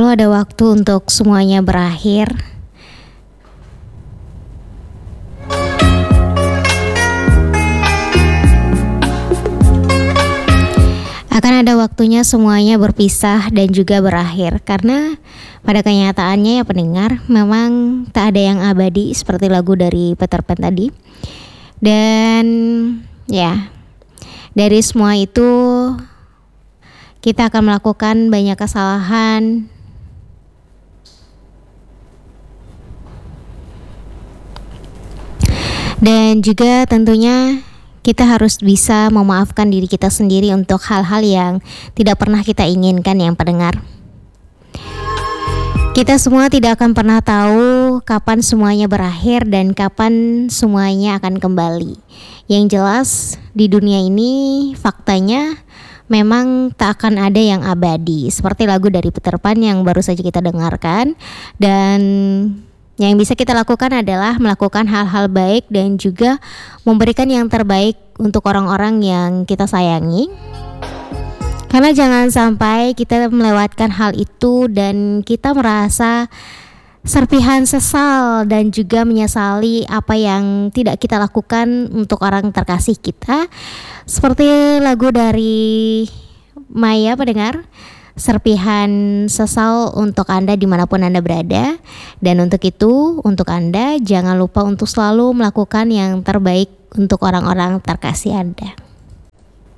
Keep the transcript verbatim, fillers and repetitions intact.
Selalu ada waktu untuk semuanya berakhir. Akan ada waktunya semuanya berpisah dan juga berakhir. Karena pada kenyataannya ya pendengar, memang tak ada yang abadi seperti lagu dari Peter Pan tadi. Dan ya, dari semua itu kita akan melakukan banyak kesalahan. Dan juga tentunya kita harus bisa memaafkan diri kita sendiri untuk hal-hal yang tidak pernah kita inginkan, yang pendengar. Kita semua tidak akan pernah tahu kapan semuanya berakhir dan kapan semuanya akan kembali. Yang jelas di dunia ini faktanya memang tak akan ada yang abadi. Seperti lagu dari Peter Pan yang baru saja kita dengarkan. Dan yang bisa kita lakukan adalah melakukan hal-hal baik dan juga memberikan yang terbaik untuk orang-orang yang kita sayangi. Karena jangan sampai kita melewatkan hal itu dan kita merasa serpihan sesal dan juga menyesali apa yang tidak kita lakukan untuk orang terkasih kita. Seperti lagu dari Maya pendengar, serpihan sesal untuk Anda dimanapun Anda berada. Dan untuk itu, untuk Anda jangan lupa untuk selalu melakukan yang terbaik untuk orang-orang terkasih Anda.